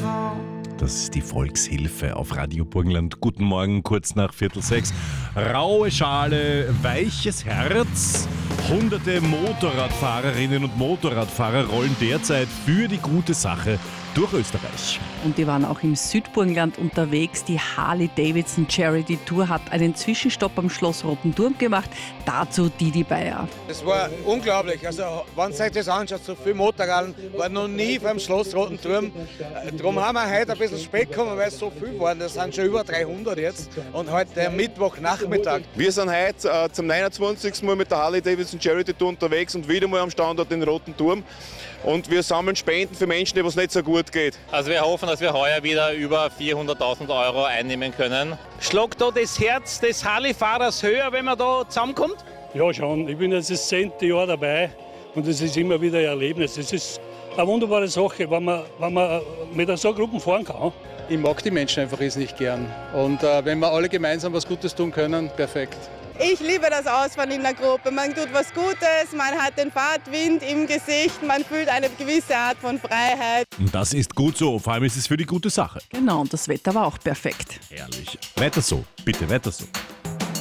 Das ist die Volkshilfe auf Radio Burgenland. Guten Morgen, kurz nach 5:45. Raue Schale, weiches Herz. Hunderte Motorradfahrerinnen und Motorradfahrer rollen derzeit für die gute Sache durch Österreich. Und die waren auch im Südburgenland unterwegs. Die Harley-Davidson Charity Tour hat einen Zwischenstopp am Schloss Roten Turm gemacht. Dazu Didi Bayer. Das war unglaublich. Also, wenn ihr euch das anschaut, so viele Motorradl waren noch nie beim Schloss Roten Turm. Darum haben wir heute ein bisschen spät gekommen, weil es so viel waren. Das sind schon über 300 jetzt. Und heute Mittwochnachmittag. Wir sind heute zum 29. Mal mit der Harley-Davidson Charity Tour unterwegs und wieder mal am Standort in Roten Turm. Und wir sammeln Spenden für Menschen, denen es nicht so gut geht. Also wir hoffen, dass wir heuer wieder über 400.000 Euro einnehmen können. Schlagt da das Herz des Harley-Fahrers höher, wenn man da zusammenkommt? Ja, schon. Ich bin jetzt das 10. Jahr dabei und es ist immer wieder ein Erlebnis. Es ist eine wunderbare Sache, wenn man mit so Gruppen fahren kann. Ich mag die Menschen einfach nicht gern. Und wenn wir alle gemeinsam was Gutes tun können, perfekt. Ich liebe das Ausfahren in der Gruppe. Man tut was Gutes, man hat den Fahrtwind im Gesicht, man fühlt eine gewisse Art von Freiheit. Und das ist gut so, vor allem ist es für die gute Sache. Genau, und das Wetter war auch perfekt. Herrlich. Weiter so, bitte weiter so.